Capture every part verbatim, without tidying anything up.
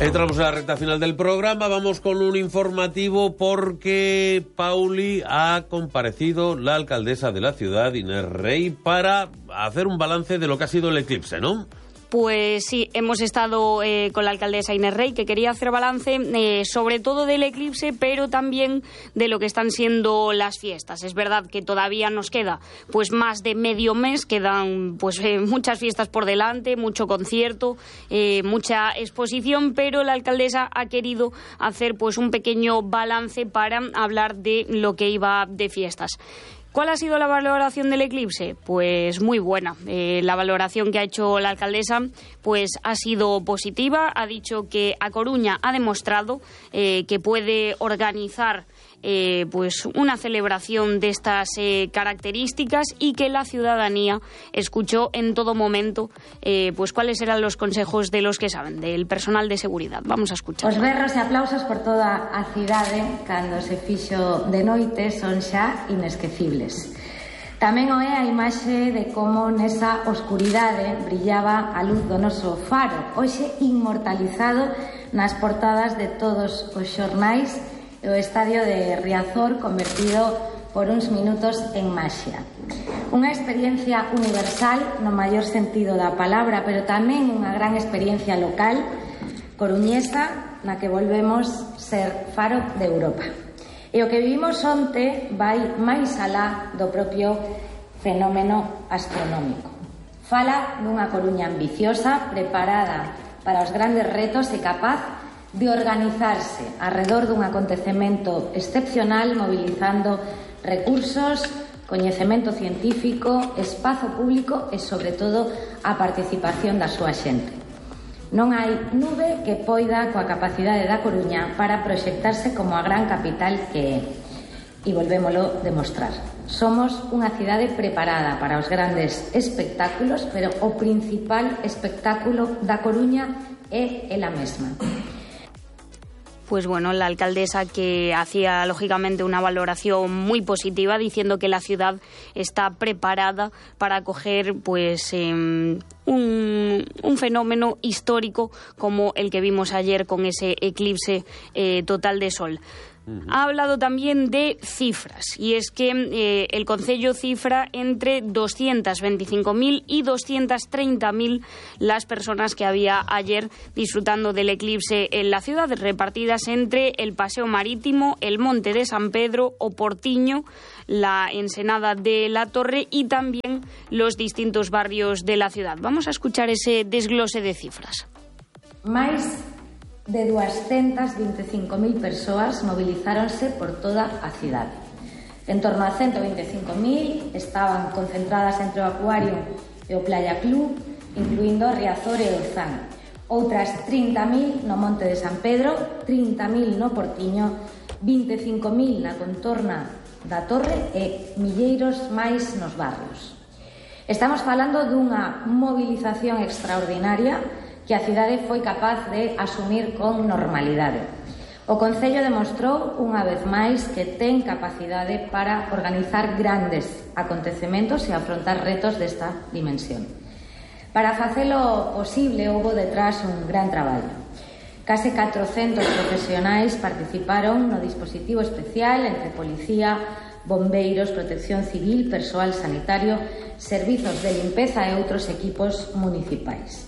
Entramos en la recta final del programa, vamos con un informativo porque, Pauli, ha comparecido la alcaldesa de la ciudad, Inés Rey, para hacer un balance de lo que ha sido el eclipse, ¿no? Pues sí, hemos estado eh, con la alcaldesa Inés Rey, que quería hacer balance eh, sobre todo del eclipse, pero también de lo que están siendo las fiestas. Es verdad que todavía nos queda pues más de medio mes, quedan pues eh, muchas fiestas por delante, mucho concierto, eh, mucha exposición, pero la alcaldesa ha querido hacer pues un pequeño balance para hablar de lo que iba de fiestas. ¿Cuál ha sido la valoración del eclipse? Pues muy buena. Eh, la valoración que ha hecho la alcaldesa pues ha sido positiva. Ha dicho que A Coruña ha demostrado eh, que puede organizar eh, pues una celebración de estas eh, características y que la ciudadanía escuchó en todo momento eh, pues cuáles eran los consejos de los que saben, del personal de seguridad. Vamos a escuchar. Os berros e aplausos por toda a cidade cando se fixo de noite son xa inesquecibles. Tamén o é a imaxe de como nesa oscuridade brillaba a luz do noso faro, hoxe inmortalizado nas portadas de todos os xornais e o estadio de Riazor convertido por uns minutos en maxia. Unha experiencia universal no maior sentido da palabra, pero tamén unha gran experiencia local coruñesa na que volvemos ser faro de Europa. E o que vivimos onte vai máis alá do propio fenómeno astronómico. Fala dunha Coruña ambiciosa, preparada para os grandes retos e capaz de organizarse arredor dun acontecemento excepcional, mobilizando recursos, coñecemento científico, espazo público e, sobre todo, a participación da súa xente. Non hai nube que poida coa capacidade da Coruña para proxectarse como a gran capital que é. E volvémolo demostrar. Somos unha cidade preparada para os grandes espectáculos, pero o principal espectáculo da Coruña é ela mesma. Pues bueno, la alcaldesa que hacía lógicamente una valoración muy positiva, diciendo que la ciudad está preparada para acoger pues eh, un, un fenómeno histórico como el que vimos ayer con ese eclipse eh, total de sol. Ha hablado también de cifras, y es que eh, el concello cifra entre doscientas veinticinco mil y doscientas treinta mil las personas que había ayer disfrutando del eclipse en la ciudad, repartidas entre el Paseo Marítimo, el Monte de San Pedro, O Portiño, la Ensenada de la Torre y también los distintos barrios de la ciudad. Vamos a escuchar ese desglose de cifras. Mais de doscientas veinticinco mil persoas movilizáronse por toda a cidade. En torno a ciento veinticinco mil estaban concentradas entre o Acuario e o Playa Club, incluindo Riazor e Orzán. Outras trinta mil no Monte de San Pedro, trinta mil no Portiño, veinticinco mil na contorna da Torre e milleiros máis nos barrios. Estamos falando dunha movilización extraordinaria que a cidade foi capaz de asumir con normalidade. O Concello demostrou unha vez máis que ten capacidade para organizar grandes acontecementos e afrontar retos desta dimensión. Para facelo posible houbo detrás un gran traballo. Case catrocentos profesionais participaron no dispositivo especial entre policía, bombeiros, protección civil, persoal sanitario, servizos de limpeza e outros equipos municipais.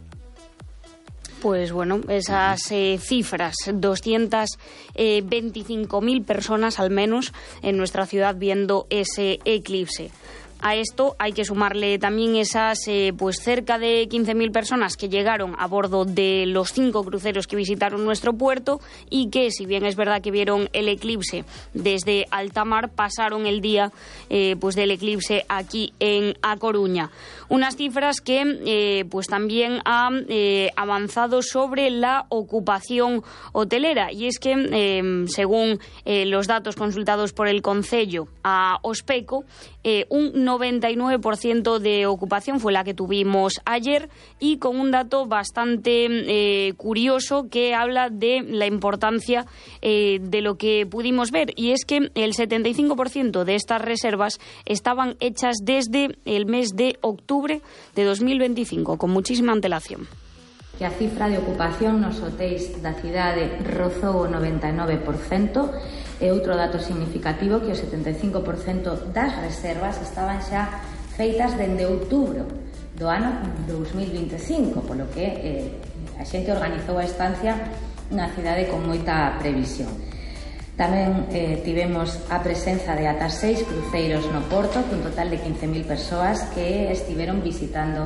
Pues bueno, esas eh, cifras, doscientas veinticinco mil personas al menos en nuestra ciudad viendo ese eclipse. A esto hay que sumarle también esas eh, pues cerca de quince mil personas que llegaron a bordo de los cinco cruceros que visitaron nuestro puerto y que, si bien es verdad que vieron el eclipse desde alta mar, pasaron el día eh, pues del eclipse aquí en A Coruña. Unas cifras que eh, pues también han eh, avanzado sobre la ocupación hotelera, y es que eh, según eh, los datos consultados por el Concello a Ospeco, eh, un noventa y nueve por ciento de ocupación fue la que tuvimos ayer, y con un dato bastante eh, curioso que habla de la importancia eh, de lo que pudimos ver, y es que el setenta y cinco por ciento de estas reservas estaban hechas desde el mes de octubre de dos mil veinticinco, con muchísima antelación. que a cifra de ocupación nos hotéis da cidade rozou o noventa e nove por cento e outro dato significativo que o setenta e cinco por cento das reservas estaban xa feitas dende outubro do ano dos mil vinte e cinco, polo que eh, a xente organizou a estancia na cidade con moita previsión. Tamén eh, tivemos a presenza de ata seis cruceiros no Porto, cun total de quince mil persoas que estiveron visitando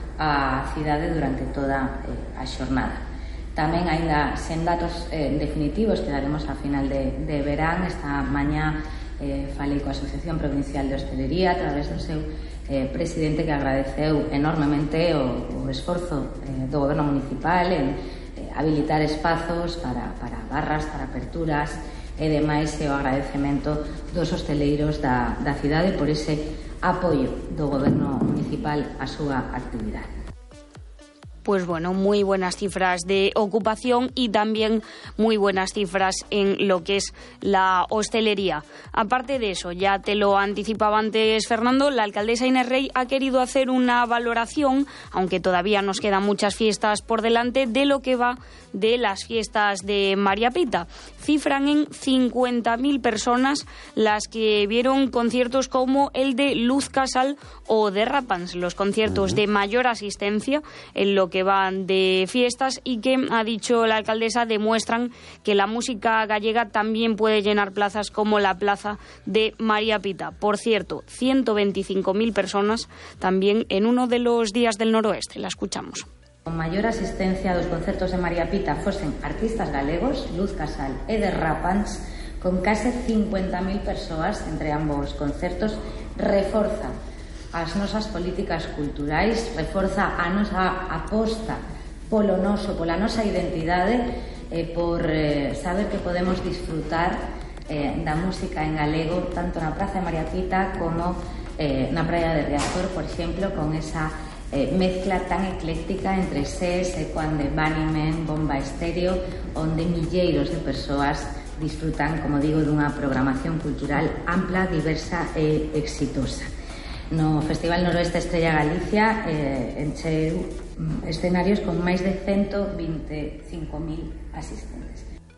a cidade durante toda eh, a xornada. Tamén, aínda sen datos eh, definitivos que daremos a final de, de verán, esta mañá eh, falei coa Asociación Provincial de Hostelería a través do seu eh, presidente, que agradeceu enormemente o, o esforzo eh, do goberno municipal en eh, habilitar espazos para, para barras, para aperturas e demais, e o agradecemento dos hosteleiros da, da cidade por ese apoio do goberno municipal a súa actividade. Pues bueno, muy buenas cifras de ocupación y también muy buenas cifras en lo que es la hostelería. Aparte de eso, ya te lo anticipaba antes Fernando, la alcaldesa Inés Rey ha querido hacer una valoración, aunque todavía nos quedan muchas fiestas por delante, de lo que va de las fiestas de María Pita. Cifran en cincuenta mil personas las que vieron conciertos como el de Luz Casal o de Rapans, los conciertos de mayor asistencia en lo que van de fiestas, y que, ha dicho la alcaldesa, demuestran que la música gallega también puede llenar plazas como la plaza de María Pita. Por cierto, ciento veinticinco mil personas también en uno de los días del noroeste. La escuchamos. Con maior asistencia dos concertos de María Pita fosen artistas galegos, Luz Casal e de Rapans, con case cincuenta mil persoas entre ambos concertos, reforza as nosas políticas culturais, reforza a nosa aposta polo noso, pola nosa identidade, e por eh, saber que podemos disfrutar eh, da música en galego tanto na Praza de María Pita como eh, na Praia de Riazor, por exemplo, con esa Eh, mezcla tan ecléctica entre SES, Ecuan de Bunnymen, Bomba Estéreo, onde milleiros de persoas disfrutan, como digo, dunha programación cultural ampla, diversa e exitosa. No Festival Noroeste Estrella Galicia eh, encheu escenarios con máis de ciento veinticinco mil asistentes.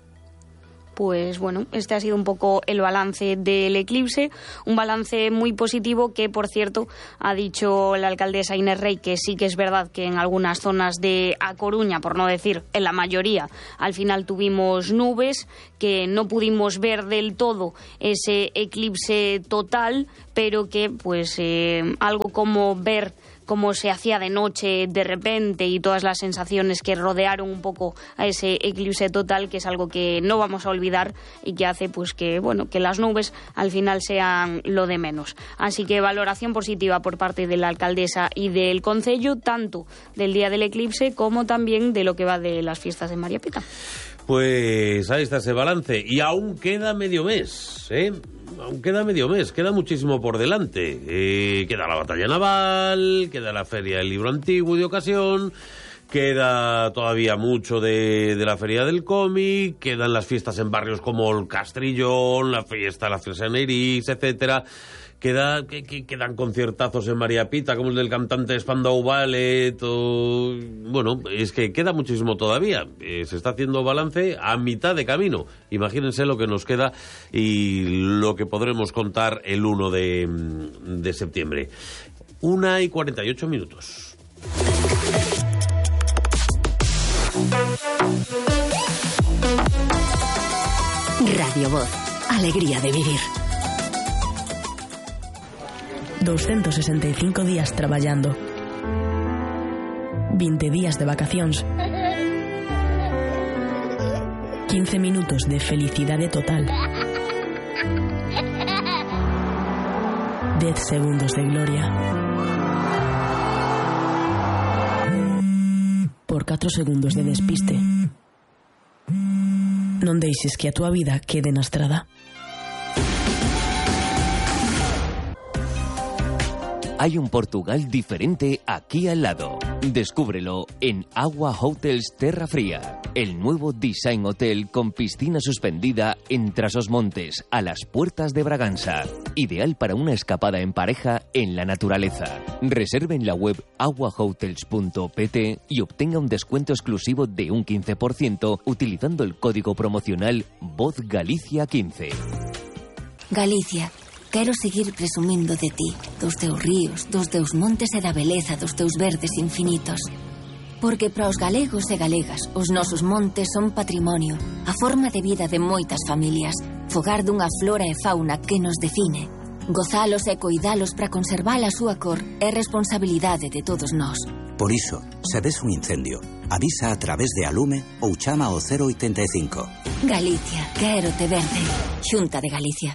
Pues bueno, este ha sido un poco el balance del eclipse, un balance muy positivo que, por cierto, ha dicho la alcaldesa Inés Rey que sí que es verdad que en algunas zonas de A Coruña, por no decir en la mayoría, al final tuvimos nubes, que no pudimos ver del todo ese eclipse total, pero que pues eh, algo como ver cómo se hacía de noche de repente y todas las sensaciones que rodearon un poco a ese eclipse total, que es algo que no vamos a olvidar y que hace pues que bueno que las nubes al final sean lo de menos. Así que valoración positiva por parte de la alcaldesa y del concello, tanto del día del eclipse como también de lo que va de las fiestas de María Pita. Pues ahí está ese balance. Y aún queda medio mes, ¿eh? Aún queda medio mes, queda muchísimo por delante. Eh, queda la batalla naval, queda la feria del libro antiguo de ocasión, queda todavía mucho de, de la feria del cómic, quedan las fiestas en barrios como el Castrillón, la fiesta de la Freseneris, etcétera. Queda, que, que, quedan conciertazos en María Pita, como el del cantante Spandau Ballet. O... Bueno, es que queda muchísimo todavía. Eh, se está haciendo balance a mitad de camino. Imagínense lo que nos queda y lo que podremos contar el uno de, de septiembre. Una y cuarenta y ocho minutos. Radio Voz. Alegría de vivir. doscientos sesenta y cinco días traballando, veinte días de vacacións, quince minutos de felicidade total, dez segundos de gloria, por catro segundos de despiste. Non deixes que a túa vida quede na estrada. Hay un Portugal diferente aquí al lado. Descúbrelo en Agua Hotels Terra Fría, el nuevo design hotel con piscina suspendida en Trasosmontes, a las puertas de Braganza. Ideal para una escapada en pareja en la naturaleza. Reserve en la web agua hotels punto p t y obtenga un descuento exclusivo de un quince por ciento utilizando el código promocional Voz Galicia quince. Galicia, quero seguir presumindo de ti, dos teus ríos, dos teus montes e da beleza dos teus verdes infinitos. Porque para os galegos e galegas, os nosos montes son patrimonio, a forma de vida de moitas familias, fogar dunha flora e fauna que nos define. Gozalos e coidalos para conservar a súa cor é responsabilidade de todos nós. Por iso, se ves un incendio, avisa a través de Alume ou chama ao cero oitenta e cinco. Galicia, quero te verde. Xunta de Galicia.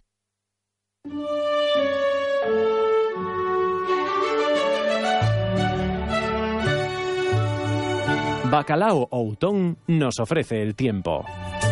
Bacalao Outón nos ofrece el tiempo.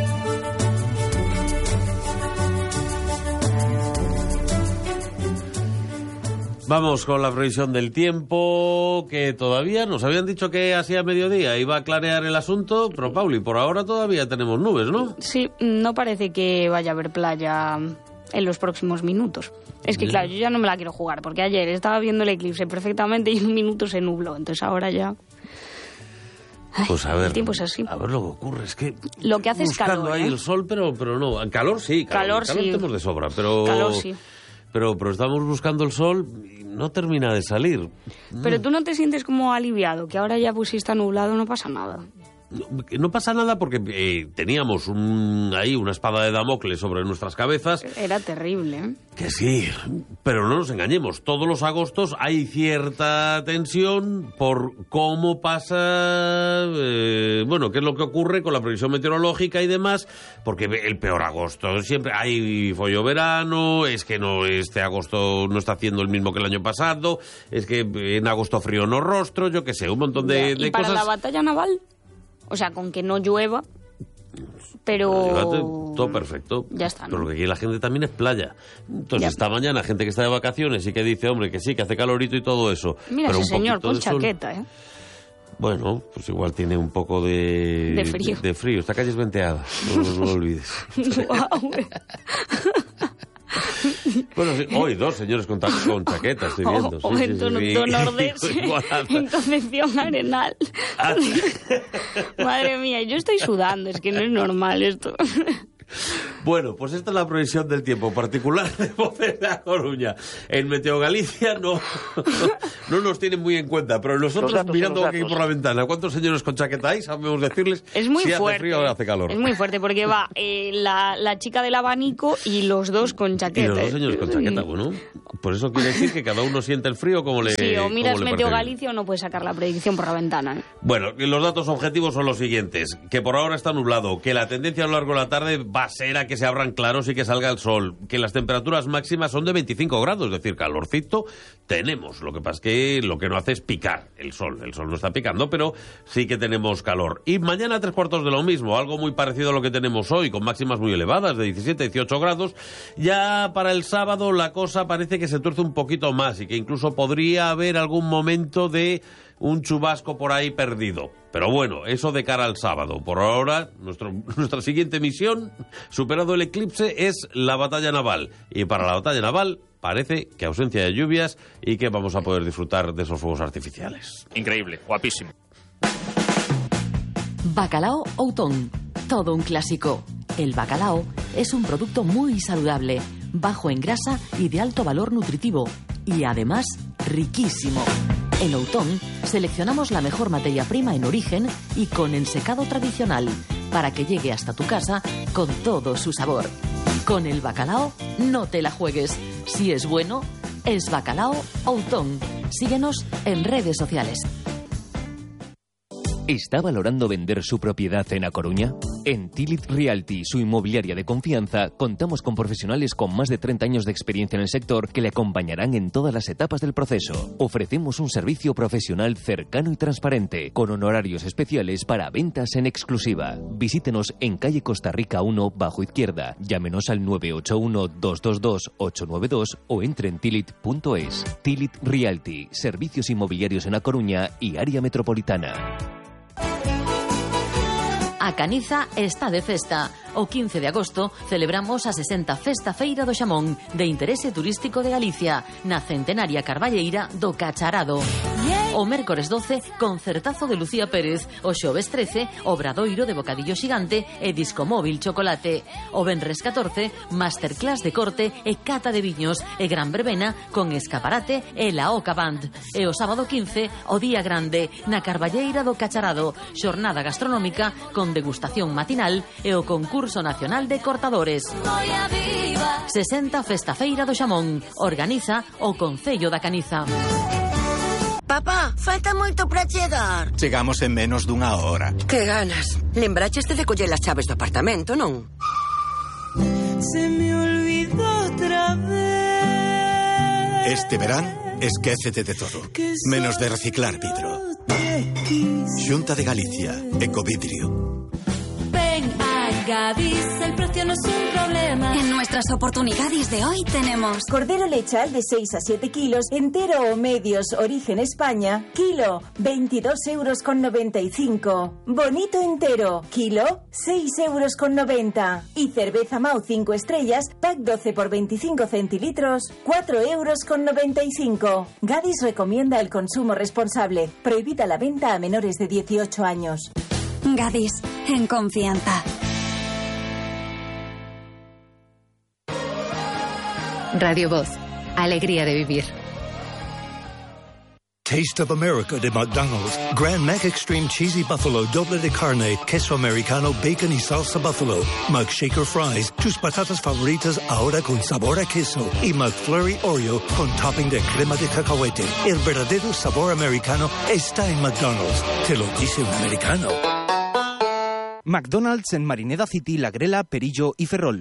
Vamos con la previsión del tiempo, que todavía nos habían dicho que así a mediodía iba a clarear el asunto, pero Pauli, por ahora todavía tenemos nubes, ¿no? Sí, no parece que vaya a haber playa en los próximos minutos. Es que claro, yo ya no me la quiero jugar, porque ayer estaba viendo el eclipse perfectamente y en un minuto se nubló, entonces ahora ya... Ay, pues a ver, el tiempo es así. A ver lo que ocurre, es que... Lo que hace es buscando calor, ahí ¿eh? el sol, pero, pero no, calor sí, calor, Calor, calor sí. tenemos de sobra, pero... Calor sí. Pero, pero estamos buscando el sol y no termina de salir. Pero tú no te sientes como aliviado, que ahora ya pues si está nublado no pasa nada. No, no pasa nada porque eh, teníamos un, ahí una espada de Damocles sobre nuestras cabezas. Era terrible, ¿eh? Que sí, pero no nos engañemos. Todos los agostos hay cierta tensión por cómo pasa, eh, bueno, qué es lo que ocurre con la previsión meteorológica y demás, porque el peor agosto siempre hay follo verano, es que no este agosto no está haciendo el mismo que el año pasado, es que en agosto frío no rostro, yo qué sé, un montón de, ¿Y de para cosas. la batalla naval? O sea, con que no llueva, pero... Todo perfecto. Ya está, ¿no? Pero lo que quiere la gente también es playa. Entonces, Ya. esta mañana, gente que está de vacaciones y que dice, hombre, que sí, que hace calorito y todo eso. Mira pero ese un señor poquito con de sol. chaqueta, ¿eh? Bueno, pues igual tiene un poco de... De frío. De, de frío. Esta calle es venteada, no, no lo olvides. Guau. Bueno, sí, hoy dos señores con, ta- con chaqueta, estoy viendo. O, o sí, en sí, tono, sí. tono nordeste, Igual anda. en Concepción Arenal. Ah, Madre mía, yo estoy sudando, es que no es normal esto. Bueno, pues esta es la previsión del tiempo particular de Voz de La Coruña. En Meteo Galicia no, no nos tienen muy en cuenta, pero nosotros Los datos mirando son los aquí datos. por la ventana, ¿cuántos señores con chaqueta hay? Sabemos decirles Es muy si fuerte. hace frío o hace calor. Es muy fuerte porque va eh, la, la chica del abanico y los dos con chaqueta. Y los dos ¿eh? señores con chaqueta, bueno, por eso quiere decir que cada uno siente el frío como le Sí, o como miras le Meteo parece bien. Galicia o no puedes sacar la predicción por la ventana. ¿eh? Bueno, los datos objetivos son los siguientes. Que por ahora está nublado, que la tendencia a lo largo de la tarde va a ser a que se abran claros y que salga el sol, que las temperaturas máximas son de veinticinco grados, es decir, calorcito tenemos. Lo que pasa es que lo que no hace es picar el sol. El sol no está picando, pero sí que tenemos calor. Y mañana tres cuartos de lo mismo, algo muy parecido a lo que tenemos hoy, con máximas muy elevadas, de diecisiete a dieciocho grados. Ya para el sábado la cosa parece que se tuerce un poquito más y que incluso podría haber algún momento de un chubasco por ahí perdido. Pero bueno, eso de cara al sábado. Por ahora, nuestro, nuestra siguiente misión, superado el eclipse, es la batalla naval. Y para la batalla naval parece que ausencia de lluvias y que vamos a poder disfrutar de esos fuegos artificiales. Increíble, guapísimo. Bacalao Outón, todo un clásico. El bacalao es un producto muy saludable, bajo en grasa y de alto valor nutritivo, y además riquísimo. En Outón seleccionamos la mejor materia prima en origen y con ensecado tradicional, para que llegue hasta tu casa con todo su sabor. Con el bacalao no te la juegues. Si es bueno, es Bacalao Outón. Síguenos en redes sociales. ¿Está valorando vender su propiedad en A Coruña? En Tilit Realty, su inmobiliaria de confianza, contamos con profesionales con más de treinta años de experiencia en el sector que le acompañarán en todas las etapas del proceso. Ofrecemos un servicio profesional cercano y transparente, con honorarios especiales para ventas en exclusiva. Visítenos en calle Costa Rica uno, bajo izquierda. Llámenos al nueve ocho uno, dos dos dos, ocho nueve dos o entre en tilit punto es. Tilit Realty, servicios inmobiliarios en A Coruña y área metropolitana. A Caniza está de festa. O quince de agosto celebramos a sesenta Festa Feira do Xamón, de interese turístico de Galicia, na centenaria Carballeira do Cacharado. O mércores doce, concertazo de Lucía Pérez. O xoves trece, obradoiro de bocadillo xigante e disco móvil chocolate. O venres catorce, masterclass de corte e cata de viños e gran verbena con escaparate e la Oca Band. E o sábado quince, o día grande, na Carballeira do Cacharado, xornada gastronómica con degustación matinal e o concurso nacional de cortadores. sesenta Festa Feira do Xamón. Organiza o Concello da Caniza. Papá, falta moito para chegar. Chegamos en menos dunha hora. Que ganas. Lembraches de coller as chaves do apartamento, non? Se me olvidó otra vez. Este verán, esquécete de todo. Menos de reciclar vidro. Xunta de Galicia, Ecovidrio. Ven a Gadis, el precio no es un problema. En nuestras oportunidades de hoy tenemos cordero lechal de seis a siete kilos, entero o medios, origen España, kilo, veintidós euros con noventa y cinco. Bonito entero, kilo, seis euros con noventa. Y cerveza Mau cinco estrellas, pack doce por veinticinco centilitros, cuatro euros con noventa y cinco. Gadis recomienda el consumo responsable. Prohibida la venta a menores de dieciocho años. Gadis, en confianza. Radio Voz, alegría de vivir. Taste of America de McDonald's. Grand Mac Extreme Cheesy Buffalo, doble de carne, queso americano, bacon y salsa buffalo. McShaker Fries, tus patatas favoritas ahora con sabor a queso. Y McFlurry Oreo con topping de crema de cacahuete. El verdadero sabor americano está en McDonald's. Te lo dice un americano. McDonald's en Marineda City, La Grela, Perillo y Ferrol.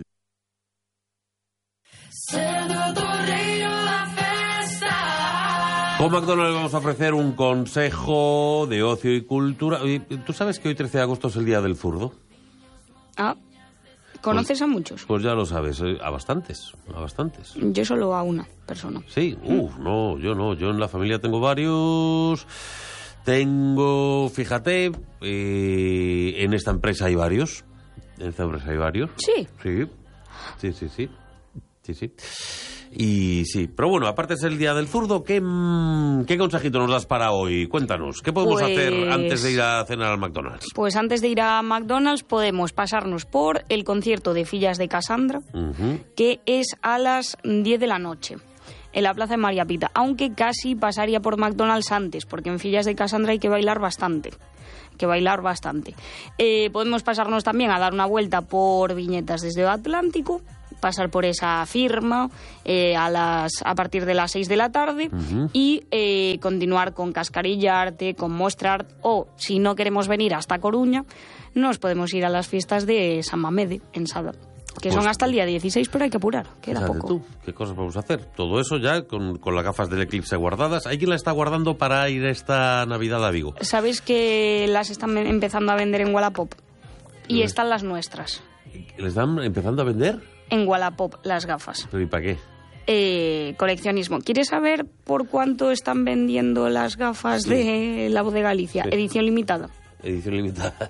Con McDonald's vamos a ofrecer un consejo de ocio y cultura. ¿Tú sabes que hoy trece de agosto es el Día del Zurdo? Ah, ¿conoces pues, a muchos? Pues ya lo sabes, a bastantes, a bastantes. Yo solo a una persona. Sí, uff, no, yo no, yo en la familia tengo varios... Tengo, fíjate, eh, en esta empresa hay varios. En esta empresa hay varios. Sí. Sí, sí, sí, sí. Sí, sí. Y sí, pero bueno, aparte es el Día del Zurdo, ¿qué, qué consejito nos das para hoy? Cuéntanos, ¿qué podemos pues, hacer antes de ir a cenar al McDonald's? Pues antes de ir a McDonald's podemos pasarnos por el concierto de Fillas de Casandra, uh-huh. que es a las diez de la noche. En la plaza de María Pita, aunque casi pasaría por McDonald's antes, porque en Fillas de Casandra hay que bailar bastante, que bailar bastante. Eh, podemos pasarnos también a dar una vuelta por Viñetas desde el Atlántico, pasar por esa firma eh, a las a partir de las seis de la tarde uh-huh. y eh, continuar con Cascarilla Arte, con Mostrart, o si no queremos venir hasta Coruña, nos podemos ir a las fiestas de San Mamede en Sada, que pues, son hasta el día dieciséis, pero hay que apurar, queda poco. Tú, ¿qué cosas vamos a hacer? Todo eso ya con, con las gafas del eclipse guardadas. ¿Hay quien la está guardando para ir esta Navidad a Vigo? ¿Sabes que las están empezando a vender en Wallapop? Y ¿Les... están las nuestras. ¿Les están empezando a vender? En Wallapop las gafas. ¿Pero y para qué? Eh, coleccionismo. ¿Quieres saber por cuánto están vendiendo las gafas sí. de la Voz de Galicia? Sí. Edición limitada. Edición limitada.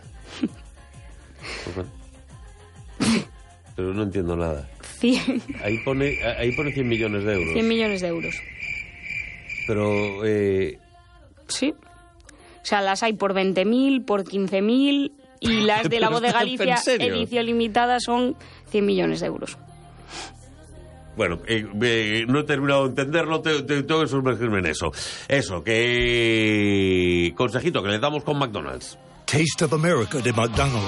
Pero no entiendo nada. cien. Ahí pone, ahí pone cien millones de euros. cien millones de euros. Pero, eh... sí. O sea, las hay por veinte mil, por quince mil... Y las de la Voz de Galicia, edición limitada, son cien millones de euros. Bueno, eh, eh, no he terminado de entenderlo, te, te, tengo que sumergirme en eso. Eso, que... consejito que le damos con McDonald's. Taste of America de McDonald's.